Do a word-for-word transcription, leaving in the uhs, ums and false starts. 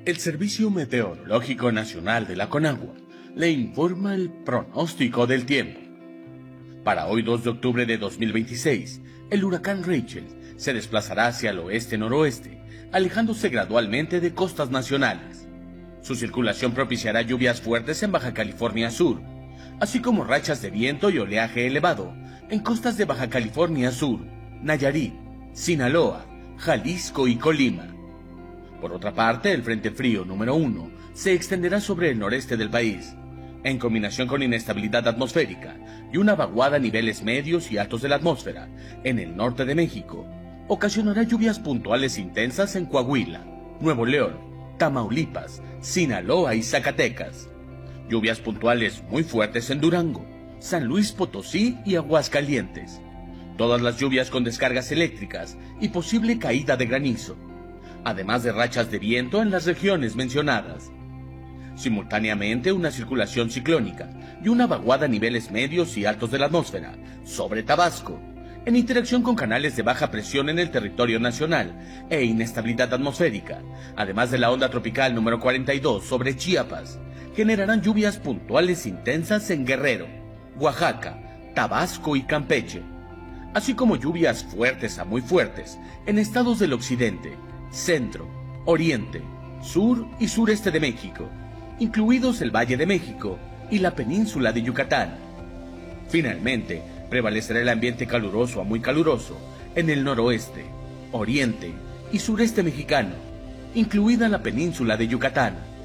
El Servicio Meteorológico Nacional de la Conagua le informa el pronóstico del tiempo. Para hoy dos de octubre de dos mil veintiséis, el huracán Rachel se desplazará hacia el oeste-noroeste, alejándose gradualmente de costas nacionales. Su circulación propiciará lluvias fuertes en Baja California Sur, así como rachas de viento y oleaje elevado en costas de Baja California Sur, Nayarit, Sinaloa, Jalisco y Colima. Por otra parte, el Frente Frío número uno se extenderá sobre el noreste del país, en combinación con inestabilidad atmosférica y una vaguada a niveles medios y altos de la atmósfera en el norte de México. Ocasionará lluvias puntuales intensas en Coahuila, Nuevo León, Tamaulipas, Sinaloa y Zacatecas. Lluvias puntuales muy fuertes en Durango, San Luis Potosí y Aguascalientes. Todas las lluvias con descargas eléctricas y posible caída de granizo, además de rachas de viento en las regiones mencionadas. Simultáneamente, una circulación ciclónica y una vaguada a niveles medios y altos de la atmósfera sobre Tabasco, en interacción con canales de baja presión en el territorio nacional e inestabilidad atmosférica, además de la onda tropical número cuarenta y dos sobre Chiapas, generarán lluvias puntuales intensas en Guerrero, Oaxaca, Tabasco y Campeche, así como lluvias fuertes a muy fuertes en estados del occidente, centro, oriente, sur y sureste de México, incluidos el Valle de México y la península de Yucatán. Finalmente, prevalecerá el ambiente caluroso a muy caluroso en el noroeste, oriente y sureste mexicano, incluida la península de Yucatán.